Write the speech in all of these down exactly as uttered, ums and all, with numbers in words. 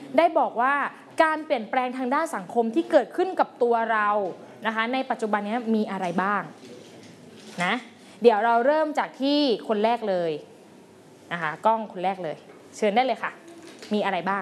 ได้บอกว่าการเปลี่ยนแปลงทางด้านสังคมที่เกิดขึ้นกับตัวเรานะคะในปัจจุบันนี้มีอะไรบ้างนะเดี๋ยวเราเริ่มจากที่คนแรกเลยนะคะกล้องคนแรกเลยเชิญได้เลยค่ะมีอะไรบ้าง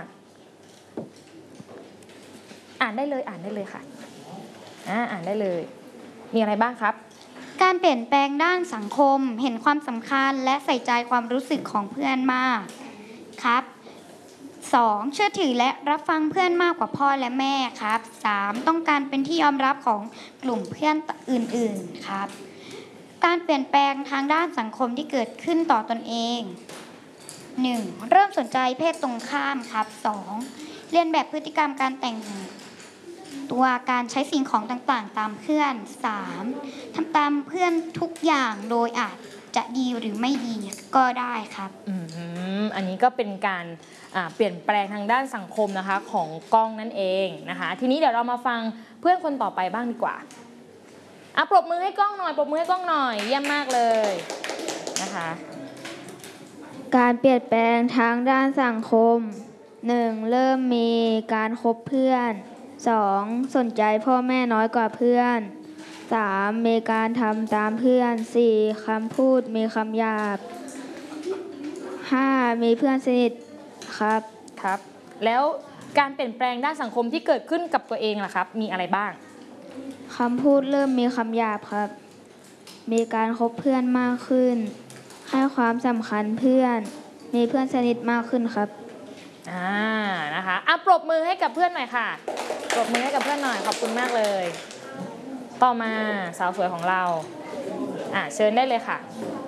อ่านได้เลยอ่านได้เลยค่ะอ่าอ่านได้เลยมีอะไรบ้างครับการเปลี่ยนแปลงด้านสังคมเห็นความสำคัญและใส่ใจความรู้สึกของเพื่อนมากครับสองเชื่อถือและรับฟังเพื่อนมากกว่าพ่อและแม่ครับสามต้องการเป็นที่ยอมรับของกลุ่มเพื่อนอื่นๆครับการเปลี่ยนแปลงทางด้านสังคมที่เกิดขึ้นต่อตนเองหนึ่งเริ่มสนใจเพศตรงข้ามครับสองเรียนแบบพฤติกรรมการแต่งตัวการใช้สิ่งของต่างๆตามเพื่อนสามทำตามเพื่อนทุกอย่างโดยอาจจะดีหรือไม่ดีก็ได้ครับอืมอันนี้ก็เป็นการเปลี่ยนแปลงทางด้านสังคมนะคะของกล้องนั่นเองนะคะทีนี้เดี๋ยวเรามาฟังเพื่อนคนต่อไปบ้างดีกว่าอ่ะปรบมือให้กล้องหน่อยปรบมือให้กล้องหน่อยเยี่ยมมากเลยนะคะการเปลี่ยนแปลงทางด้านสังคมหนึ่งเริ่มมีการคบเพื่อนสองสนใจพ่อแม่น้อยกว่าเพื่อนสามมีการทำตามเพื่อนสี่คำพูดมีคำหยาบห้ามีเพื่อนสนิทครับครับแล้วการเปลี่ยนแปลงด้านสังคมที่เกิดขึ้นกับตัวเองล่ะครับมีอะไรบ้างคำพูดเริ่มมีคำหยาบครับมีการคบเพื่อนมากขึ้นให้ความสำคัญเพื่อนมีเพื่อนสนิทมากขึ้นครับอ่านะคะอ่ะปรบมือให้กับเพื่อนหน่อยค่ะปรบมือให้กับเพื่อนหน่อยขอบคุณมากเลยต่อมาสาวสวยของเราอ่ะเชิญได้เลยค่ะ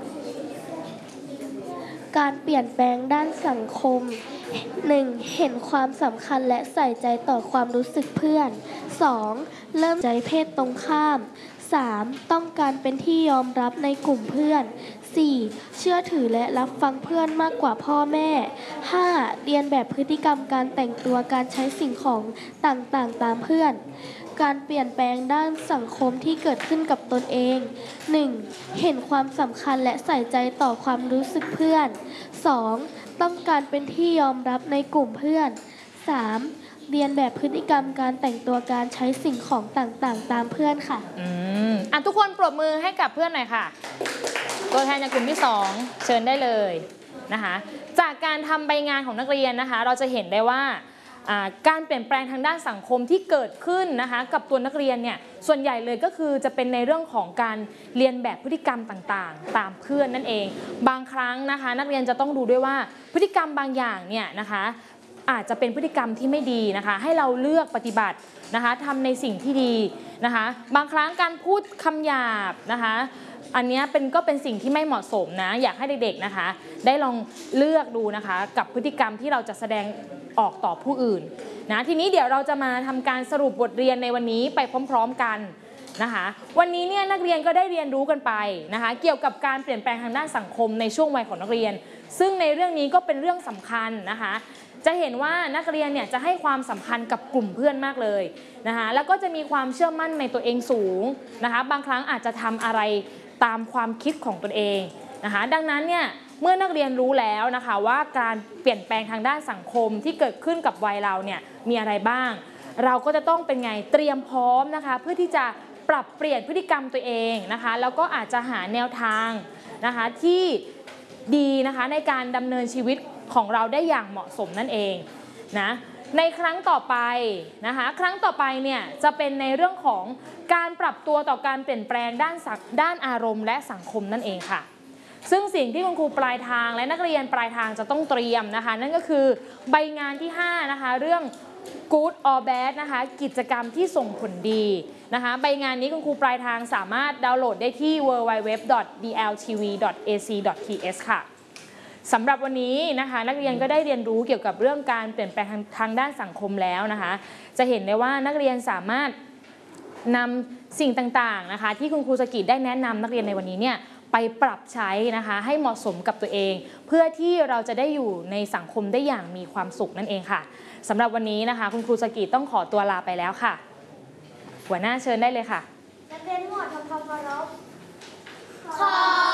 การเปลี่ยนแปลงด้านสังคม หนึ่ง เห็นความสำคัญและใส่ใจต่อความรู้สึกเพื่อน สอง เริ่มใจเพศตรงข้าม สาม ต้องการเป็นที่ยอมรับในกลุ่มเพื่อน สี่ เชื่อถือและรับฟังเพื่อนมากกว่าพ่อแม่ ห้า เรียนแบบพฤติกรรมการแต่งตัวการใช้สิ่งของต่างๆตามเพื่อนการเปลี่ยนแปลงด้านสังคมที่เกิดขึ้นกับตนเอง หนึ่ง เห็นความสำคัญและใส่ใจต่อความรู้สึกเพื่อน สอง ต้องการเป็นที่ยอมรับในกลุ่มเพื่อน สาม เรียนแบบพฤติกรรมการแต่งตัวการใช้สิ่งของต่างๆตามเพื่อนค่ะอืมอ่ะทุกคนปรบมือให้กับเพื่อนหน่อยค่ะตัวแทนจากกลุ่มที่สองเชิญได้เลยนะคะจากการทำใบงานของนักเรียนนะคะเราจะเห็นได้ว่าการเปลี่ยนแปลงทางด้านสังคมที่เกิดขึ้นนะคะกับตัวนักเรียนเนี่ยส่วนใหญ่เลยก็คือจะเป็นในเรื่องของการเรียนแบบพฤติกรรมต่างๆตามเพื่อนนั่นเองบางครั้งนะคะนักเรียนจะต้องดูด้วยว่าพฤติกรรมบางอย่างเนี่ยนะคะอาจจะเป็นพฤติกรรมที่ไม่ดีนะคะให้เราเลือกปฏิบัตินะคะทำในสิ่งที่ดีนะคะบางครั้งการพูดคำหยาบนะคะอันนี้เป็นก็เป็นสิ่งที่ไม่เหมาะสมนะอยากให้เด็กๆนะคะได้ลองเลือกดูนะคะกับพฤติกรรมที่เราจะแสดงออกต่อผู้อื่นนะทีนี้เดี๋ยวเราจะมาทำการสรุปบทเรียนในวันนี้ไปพร้อมๆกันนะคะวันนี้เนี่ยนักเรียนก็ได้เรียนรู้กันไปนะคะเกี่ยวกับการเปลี่ยนแปลงทางด้านสังคมในช่วงวัยของนักเรียนซึ่งในเรื่องนี้ก็เป็นเรื่องสำคัญนะคะจะเห็นว่านักเรียนเนี่ยจะให้ความสำคัญกับกลุ่มเพื่อนมากเลยนะคะแล้วก็จะมีความเชื่อมั่นในตัวเองสูงนะคะบางครั้งอาจจะทำอะไรตามความคิดของตนเองนะคะดังนั้นเนี่ยเมื่อนักเรียนรู้แล้วนะคะว่าการเปลี่ยนแปลงทางด้านสังคมที่เกิดขึ้นกับวัยเราเนี่ยมีอะไรบ้างเราก็จะต้องเป็นไงเตรียมพร้อมนะคะเพื่อที่จะปรับเปลี่ยนพฤติกรรมตัวเองนะคะแล้วก็อาจจะหาแนวทางนะคะที่ดีนะคะในการดำเนินชีวิตของเราได้อย่างเหมาะสมนั่นเองนะในครั้งต่อไปนะคะครั้งต่อไปเนี่ยจะเป็นในเรื่องของการปรับตัวต่อการเปลี่ยนแปลงด้านด้านอารมณ์และสังคมนั่นเองค่ะซึ่งสิ่งที่คุณครูปลายทางและนักเรียนปลายทางจะต้องเตรียมนะคะนั่นก็คือใบงานที่ห้านะคะเรื่อง Good or Bad นะคะกิจกรรมที่ส่งผลดีนะคะใบงานนี้คุณครูปลายทางสามารถดาวน์โหลดได้ที่ ดับเบิลยู ดับเบิลยู ดับเบิลยู ดอท ดี แอล ที วี ดอท เอ ซี ดอท ที เอส ค่ะสำหรับวันนี้นะคะนักเรียนก็ได้เรียนรู้เกี่ยวกับเรื่องการเปลี่ยนแปลงทางด้านสังคมแล้วนะคะจะเห็นได้ว่านักเรียนสามารถนำสิ่งต่างๆนะคะที่คุณครูสกิดได้แนะนำนักเรียนในวันนี้เนี่ยไปปรับใช้นะคะให้เหมาะสมกับตัวเองเพื่อที่เราจะได้อยู่ในสังคมได้อย่างมีความสุขนั่นเองค่ะสำหรับวันนี้นะคะคุณครูสกิดต้องขอตัวลาไปแล้วค่ะหัวหน้าเชิญได้เลยค่ะนักเรียนหมวดทำความเคารพขอ